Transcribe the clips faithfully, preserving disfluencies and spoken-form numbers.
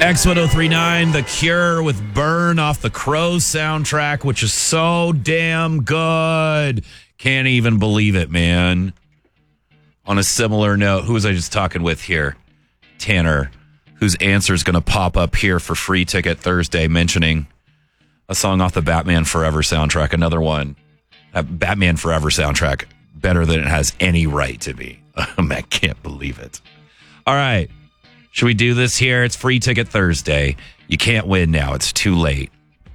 X ten thirty-nine, The Cure with Burn off the Crows soundtrack, which is so damn good. Can't even believe it, man. On a similar note, who was I just talking with here? Tanner, whose answer is going to pop up here for Free Ticket Thursday, mentioning a song off the Batman Forever soundtrack, another one. That Batman Forever soundtrack, better than it has any right to be. I can't believe it. All right. Should we do this here? It's Free Ticket Thursday. You can't win now. It's too late.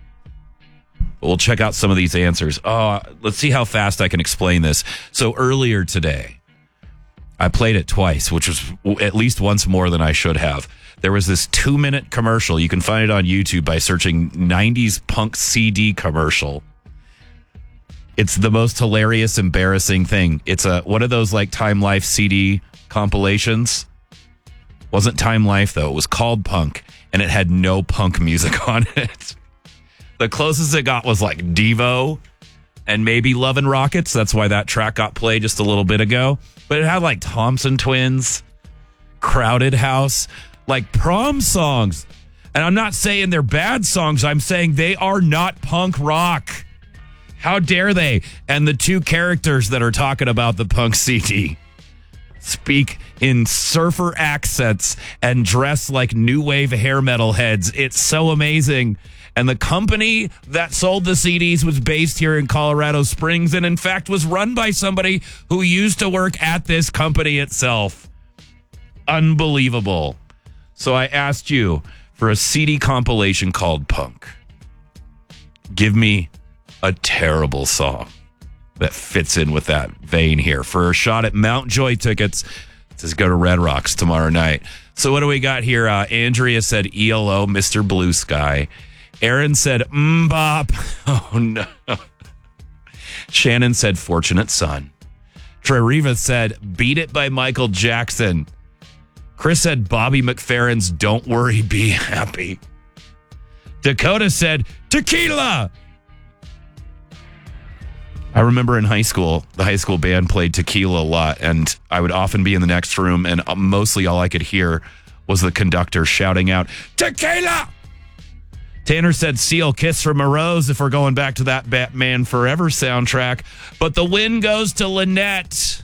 But we'll check out some of these answers. Oh, let's see how fast I can explain this. So earlier today, I played it twice, which was at least once more than I should have. There was this two-minute commercial. You can find it on YouTube by searching nineties punk C D commercial. It's the most hilarious, embarrassing thing. It's a one of those like Time Life C D compilations. Wasn't Time Life, though. It was called Punk, and it had no punk music on it. The closest it got was like Devo and maybe Love and Rockets. That's why that track got played just a little bit ago. But it had like Thompson Twins, Crowded House, like prom songs. And I'm not saying they're bad songs. I'm saying they are not punk rock. How dare they? And the two characters that are talking about the punk C D speak in surfer accents and dress like new wave hair metal heads. It's so amazing. And the company that sold the C Ds was based here in Colorado Springs and, in fact, was run by somebody who used to work at this company itself. Unbelievable. So I asked you for a C D compilation called Punk. Give me a terrible song that fits in with that vein here. For a shot at Mount Joy tickets, it says go to Red Rocks tomorrow night. So what do we got here? Uh, Andrea said E L O, Mister Blue Sky. Aaron said Mbop. Oh, no. Shannon said Fortunate Son. Treriva said Beat It by Michael Jackson. Chris said Bobby McFerrin's Don't Worry, Be Happy. Dakota said Tequila. I remember in high school, the high school band played Tequila a lot, and I would often be in the next room, and mostly all I could hear was the conductor shouting out, Tequila! Tanner said Seal, Kiss from a Rose, if we're going back to that Batman Forever soundtrack. But the win goes to Lynette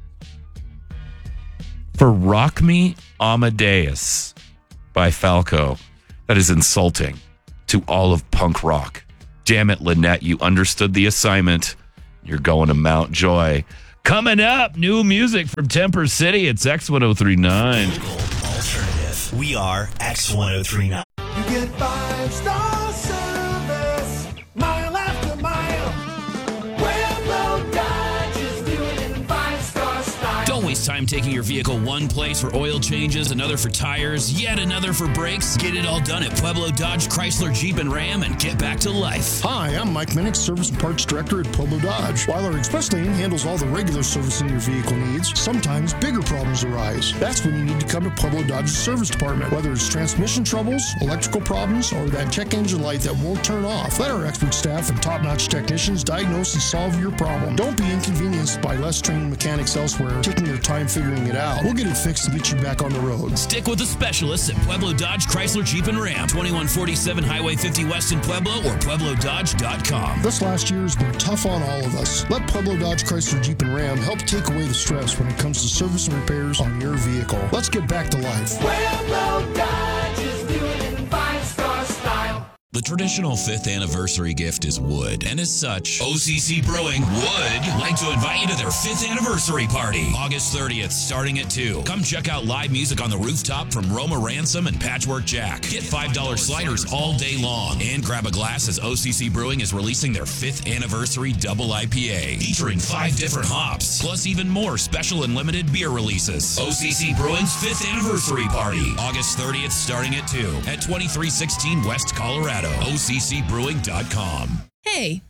for Rock Me Amadeus by Falco. That is insulting to all of punk rock. Damn it, Lynette, you understood the assignment. You're going to Mount Joy. Coming up, new music from Temper City. It's X ten thirty-nine. Alternative. We are X ten thirty-nine. You get five-star service, mile after mile. Pueblo Dodge is doing it in five-star style. Don't waste time taking your vehicle one place for oil changes, another for tires, yet another for brakes. Get it all done at Pueblo Dodge, Chrysler, Jeep, and Ram and get back to life. Hi, I'm Mike Minnick, Service and Parts Director at Pueblo Dodge. While our express lane handles all the regular servicing your vehicle needs, sometimes bigger problems arise. That's when you need to come to Pueblo Dodge's service department. Whether it's transmission troubles, electrical problems, or that check engine light that won't turn off, let our expert staff and top-notch technicians diagnose and solve your problem. Don't be inconvenienced by less trained mechanics elsewhere taking your time figuring it out. We'll get it fixed to get you back on the road. Stick with the specialists at Pueblo Dodge, Chrysler, Jeep, and Ram. twenty-one forty-seven Highway fifty West in Pueblo or pueblo dodge dot com. This last year has been tough on all of us. Let Pueblo Dodge, Chrysler, Jeep, and Ram help take away the stress when it comes to service and repairs on your vehicle. Let's get back to life. Pueblo Dodge is doing it in five-star style. The traditional fifth anniversary gift is wood, and as such, O C C Brewing would like to invite you to their fifth anniversary party, August thirtieth, starting at two. Come check out live music on the rooftop from Roma Ransom and Patchwork Jack. Get five dollar sliders all day long, and grab a glass as O C C Brewing is releasing their fifth anniversary double I P A, featuring five different hops, plus even more special and limited beer releases. O C C Brewing's fifth anniversary party, August thirtieth, starting at two, at twenty-three sixteen West Colorado. O C C brewing dot com. Hey,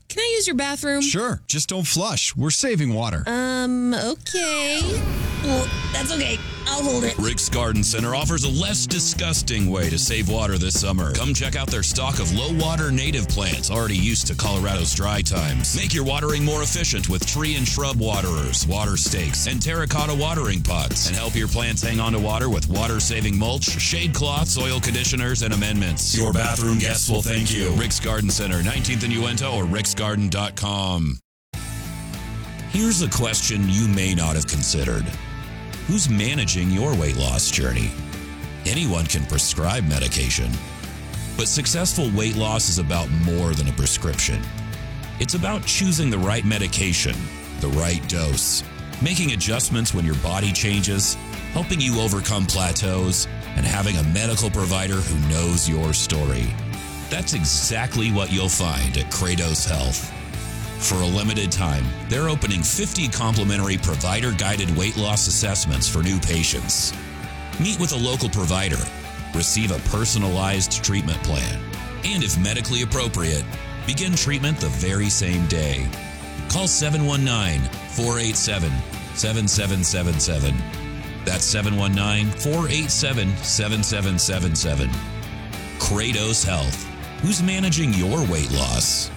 can I use your bathroom? Sure, just don't flush. We're saving water. Um, okay. Well, that's okay. I'll hold it. Rick's Garden Center offers a less disgusting way to save water this summer. Come check out their stock of low-water native plants already used to Colorado's dry times. Make your watering more efficient with tree and shrub waterers, water stakes, and terracotta watering pots. And help your plants hang on to water with water-saving mulch, shade cloths, oil conditioners, and amendments. Your bathroom guests will thank you. Rick's Garden Center, nineteenth and Uinta, or ricks garden dot com. Here's a question you may not have considered. Who's managing your weight loss journey? Anyone can prescribe medication, but successful weight loss is about more than a prescription. It's about choosing the right medication, the right dose, making adjustments when your body changes, helping you overcome plateaus, and having a medical provider who knows your story. That's exactly what you'll find at Kratos Health. For a limited time, they're opening fifty complimentary provider-guided weight loss assessments for new patients. Meet with a local provider, receive a personalized treatment plan, and if medically appropriate, begin treatment the very same day. Call seven one nine, four eight seven, seven seven seven seven. That's seven one nine, four eight seven, seven seven seven seven. Kratos Health. Who's managing your weight loss?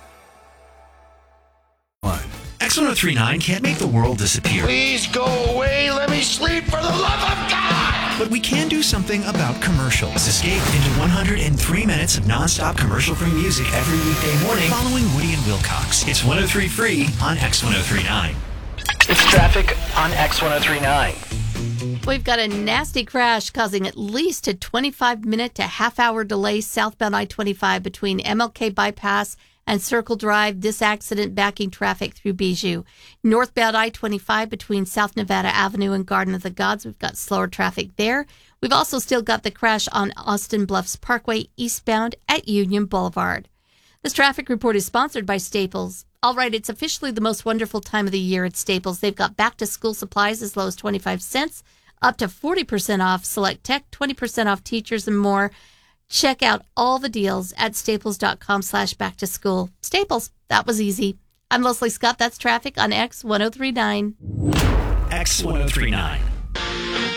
X one oh three point nine can't make the world disappear. Please go away. Let me sleep for the love of God. But we can do something about commercials. Escape into one hundred three minutes of nonstop commercial-free music every weekday morning following Woody and Wilcox. It's one oh three free on X one oh three point nine. It's traffic on X one oh three point nine. We've got a nasty crash causing at least a twenty-five minute to half-hour delay southbound I twenty-five between M L K Bypass and Circle Drive. This accident backing traffic through Bijou. Northbound I twenty-five between South Nevada Avenue and Garden of the Gods. We've got slower traffic there. We've also still got the crash on Austin Bluffs Parkway eastbound at Union Boulevard. This traffic report is sponsored by Staples. All right, it's officially the most wonderful time of the year at Staples. They've got back-to-school supplies as low as twenty-five cents, up to forty percent off select tech, twenty percent off teachers, and more. Check out all the deals at staples.com slash back to school. Staples, that was easy. I'm Leslie Scott. That's traffic on X one oh three point nine. X one oh three point nine.